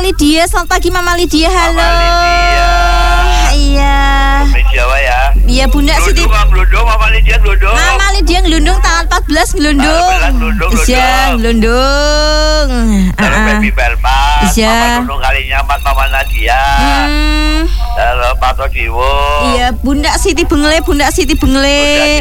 Lydia. Selamat pagi Mama Lydia. Halo. Mama Lydia. Iya. Jawa ya. Iya Bunda Siti. Glundung, Mama Lydia glundung. Mama Lydia ngelundung tanggal 14 ngelundung. Iya, ngelundung. Terus Baby Belmas. Iya. Mama glundung kalinya Mama Nadia. Terus Pato Jiwo. Iya, Bunda Siti Bengle. Bunda Siti Bengle.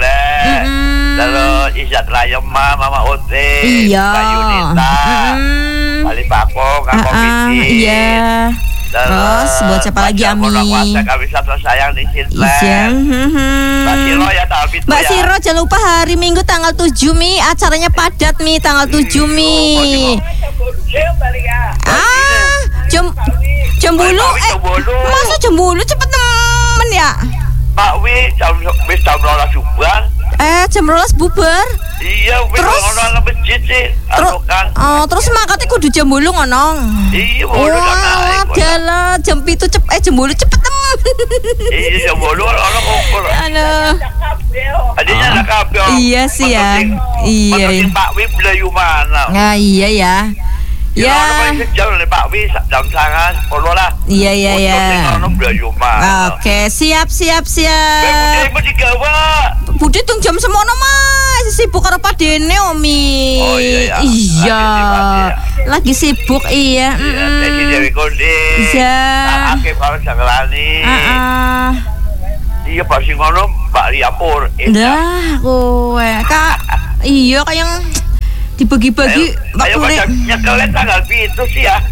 Terus Izzat Rayema, Mama Ote. Iya. Mbak Yunita. Bali Pakong, Kak Komiti. Iya. Terus buat siapa lagi Ami? Kami satu sayang di sini. Iya. Mbak Siro ya tanggal 7 Mbak Siro jangan lupa hari Minggu tanggal 7 Mi, acaranya padat Mi tanggal 7 Mi. Jembulu masa Jembulu cepet temen ya? Pak Wi jam 12 subuhan. Jam 12 bubar. Iya, terus ono masjid sih. Terus makate kudu Jembulu ngono. Iya, adalah jam 7 Jembulu cepet temen. Iya, Jembulu ono kumpul. Adanya anak kabeh. Iya sih ya. Iya. Pak Wi belayu mana? Nah, iya ya. Ya. Jauh dari Pak Wi jam 9:30 lah. Iya. Oke, siap. Budi tung jam semono mah sibuk karo padene Omi. Oh iya. Iya. Lagi sibuk iya. Jadi Dewi Konde. Iya. Akeh karo Janglani. Iya pasti ngono Mbak Riapur. Dah kowe. Kak. Iya kayang dibagi-bagi Ayo nyekelnya tanggal 7 sih ya.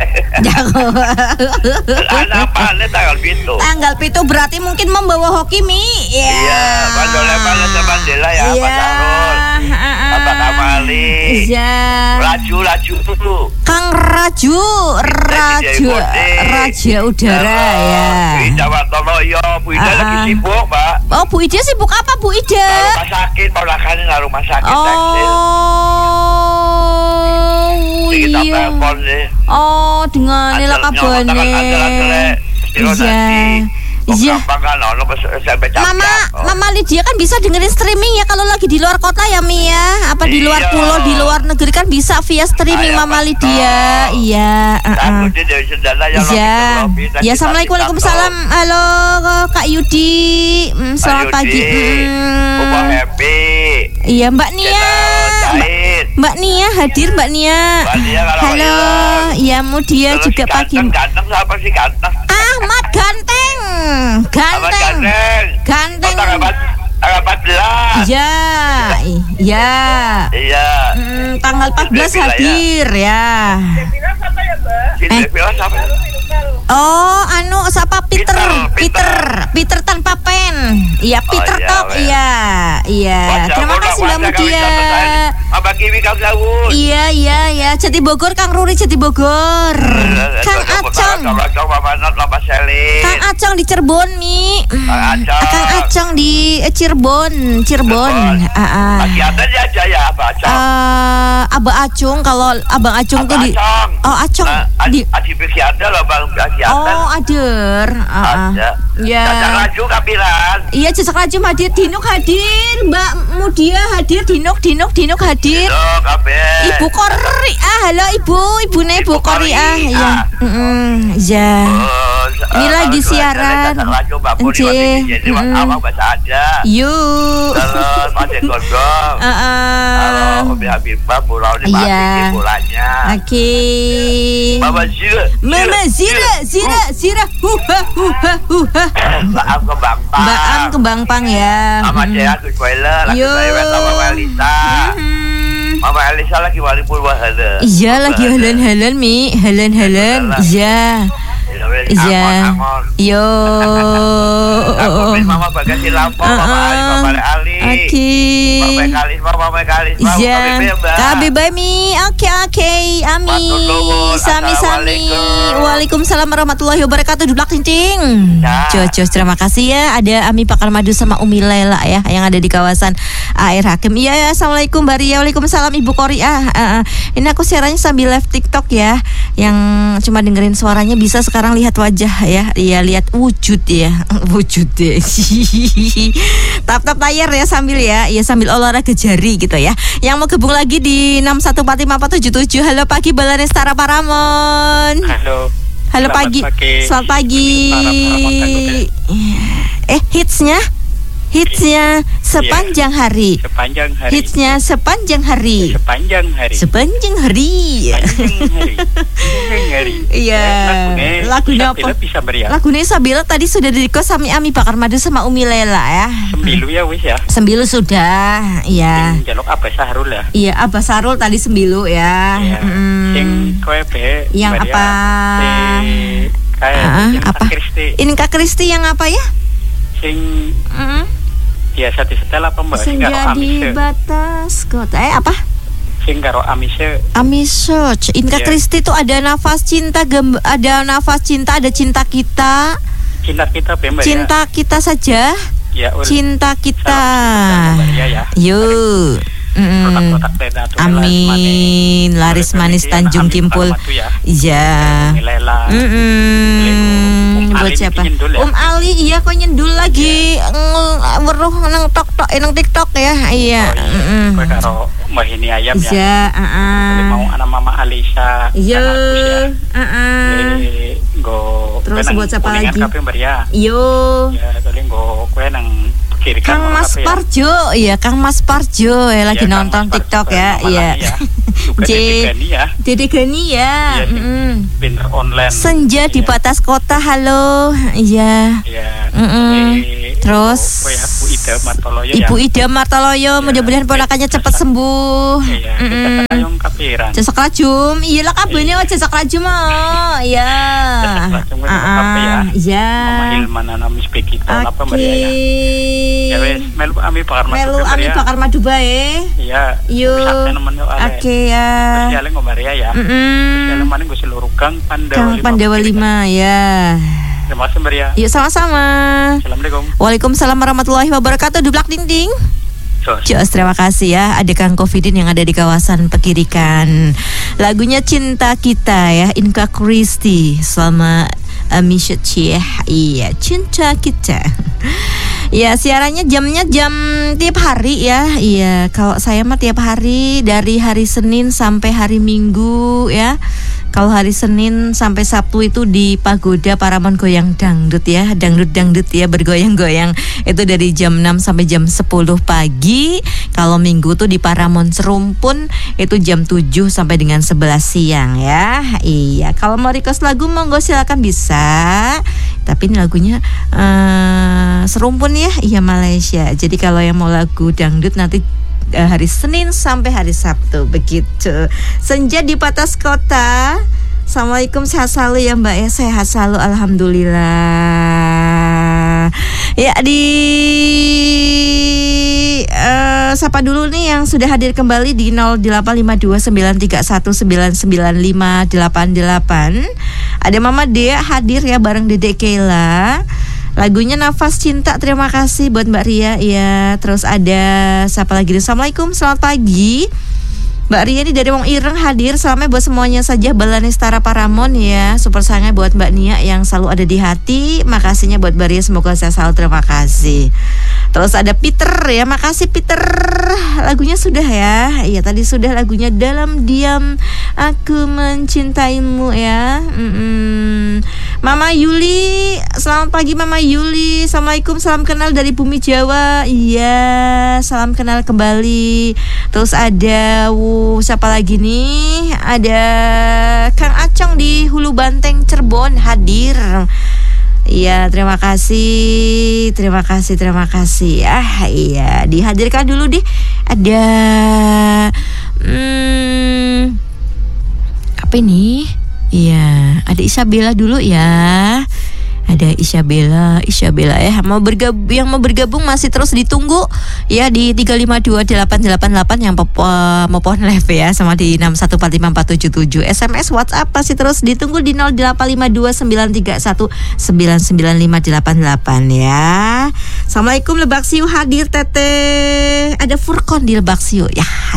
Apa tanggal 7? Tanggal 7 berarti mungkin membawa hoki Mi. Iya, Bandolemannya sama Mandela ya, Pak Sarul. Pak Kamali. Iya. Raju tuh. Kang Raja Udara ya. Bu Ida Wartoloyo, Bu Ida lagi sibuk, Mbak. Oh, Bu Ida sibuk apa Bu Ida? Rumah sakit, ponakannya nggak rumah sakit tekstil. Kita telepon sih. Oh, dengan nilai kabarnya. Iya. Mama Lydia kan bisa dengerin streaming ya kalau lagi di luar kota ya Mi ya. Apa di luar pulau, di luar negeri kan bisa via streaming Mama Lydia. Iya. Iya. Ya, assalamualaikum, waalaikumsalam. Halo Kak Yudi. Selamat pagi. Iya Mbak Nia. Mbak Nia hadir Mbak Nia. Halo. Ya mau dia juga pagi. Ganteng siapa sih ganteng? Ahmad Ganteng. Ganteng. Tanggal 14. Iya. Tanggal 14 hadir ya. Oh, siapa Peter tanpa pen. Iya, Peter Tok. Iya. Terima kasih Mbak Mudia. Iya. Jati Bogor, Kang Ruri Jati Bogor. Kang Acong di Cirebon, Mi. Kang Acong di Cirebon. Lagi ada aja ya, Abah Acong. Abah Acung, kalau Abang Acung tuh di Acong di Adibeki ada loh Bang Bagi ada. Oh, ader. Ada. Ya. Jajak Raju kapiran. Iya, Jajak Raju hadir, Dinuk hadir, Mbak Mudia hadir, Dinuk hadir. Halo, kabeh. Ibu Kori. Halo Ibune Ibu Kori. Ya. Ya. Ini lagi siaran. Jadi awak bahasa aja. Yuk. Terus Pasir Gondong. Halo, Umi Habibah pulau di Pasir bolanya. Oke. Mama Zira. Mbak Kembangpang ya. Mama Jaya ke toilet. Lagi toilet sama Mama Elisa. Mama Elisa lagi wali purwahala. Iya, lagi halan-halan Mi. Halan. Iya. Yo. Mama bagasi lampu, Mama Ali. Oke. Mama Kalis. Iya. Kabeh Mi. Oke. Ami. Sami. Waalaikumsalam warahmatullahi wabarakatuh. Dublak cincing. Cocok. Terima kasih ya. Ada Ami Pakar Madu sama Umi Lela ya yang ada di kawasan Air Hakim. Iya. Assalamualaikum Mbak Ria. Waalaikumsalam Ibu Kori. Ini aku siarannya sambil live TikTok ya. Yang cuma dengerin suaranya bisa sekarang lihat wajah ya. Iya, lihat wujud ya. Tap layar ya sambil sambil olahraga jari gitu ya. Yang mau gabung lagi di 6145477. Halo pagi Balani Stara Paramon. Halo pagi. Selamat pagi. Hitsnya sepanjang hari. Hitsnya sepanjang hari. Iya. Lagunya apa? Lagunya Sabila tadi sudah di-request sama Ami Bakar Madu sama Umi Lela ya. Sembilu ya wis ya. Sembilu sudah. Iya. Jaluk Abah Sahrul ya. Iya, Abah Sahrul tadi sembilu ya. Sing kowe be. Yang apa? Apa? Inka Kristi yang apa ya? Sing biasa disetel apa mbak? Sing jadi batas kota apa? Sing karo Amise. Inka Kristi tuh ada nafas cinta, ada nafas cinta, ada cinta kita. Cinta kita mbak. Cinta kita saja. Ya, cinta kita. Ya. Yuk. Amin. Laris manis Tanjung Kimpul. Iya. Buat siapa? Ali iya kok nyendul lagi weruh nang TikTok ya. Iya. Kowe karo Mahini Ayam ya. Iya, mau anak Mama Alisa. Iya. Terus buat siapa lagi? Yo. Ya, tadi kowe nang Kang Mas Parjo, iya Kang Mas Parjo ya lagi nonton TikTok ya, iya. Dede Gani ya. Pinter online. Senja di batas kota, halo, iya. Terus Ibu Ida Martoloyo, mudah-mudahan ponakannya cepat sembuh. Jasa Rajum, iyalah kabehne aja Jasa Rajum oh, iya. Iya. Mama Hilman Anamis Bekito apa Mbak ya. Ya wes, melu Ami Bakar Madu bae. Iya. Yuk. Oke ya. Spesialnya ngomong Maria ya. Spesialnya mana gue seluruh Gang Pandawa 5 ya. Terima kasih Maria. Yuk sama-sama. Assalamualaikum. Waalaikumsalam warahmatullahi wabarakatuh. Dublak ding ding. Jos, terima kasih ya. Ada Kang Kofidin yang ada di kawasan Pekirikan. Lagunya Cinta Kita ya, Inka Kristi selama Amisha Cieh. Iya, Cinta Kita. Ya, siarannya jamnya jam tiap hari ya. Iya, kalau saya mah tiap hari dari hari Senin sampai hari Minggu ya. Kalau hari Senin sampai Sabtu itu di Pagoda Paramon Goyang Dangdut ya. Dangdut ya bergoyang-goyang. Itu dari jam 6 sampai jam 10 pagi. Kalau Minggu tuh di Paramon Serumpun itu jam 7 sampai dengan 11 siang ya. Iya, kalau mau request lagu monggo silakan bisa. Tapi ini lagunya Serumpun ya. Iya, Malaysia. Jadi kalau yang mau lagu dangdut nanti hari Senin sampai hari Sabtu begitu. Senja di batas kota. Assalamualaikum, sehat selalu ya Mbak ya. Sehat selalu alhamdulillah. Ya sapa dulu nih yang sudah hadir kembali di 085293199588. Ada Mama Dea hadir ya bareng Dede Kela. Lagunya Nafas Cinta, terima kasih buat Mbak Ria ya. Terus ada siapa lagi? Assalamualaikum, selamat pagi Mbak Ria ini dari Wong Ireng hadir. Salamnya buat semuanya saja Balani Stara Paramon ya. Super sayangnya buat Mbak Nia yang selalu ada di hati. Makasihnya buat Mbak Ria, semoga saya selalu, terima kasih. Terus ada Peter ya, makasih Peter. Lagunya sudah ya. Iya tadi sudah lagunya Dalam Diam Aku Mencintaimu ya. Mama Yuli, selamat pagi Mama Yuli. Assalamualaikum, salam kenal dari Bumi Jawa. Iya, salam kenal kembali. Terus ada siapa lagi nih? Ada Kang Acong di Hulu Banteng Cirebon hadir. Iya, terima kasih. Iya, dihadirkan dulu deh. Ada apa ini? Iya, ada Isabella dulu ya. Ada Isabella ya. Yang mau bergabung masih terus ditunggu ya di 352888 yang mau pohon live ya, sama di 6145477. SMS WhatsApp masih terus ditunggu di 085293199588 ya. Assalamualaikum Lebak Siu hadir Teteh. Ada Furkon di Lebak Siu ya.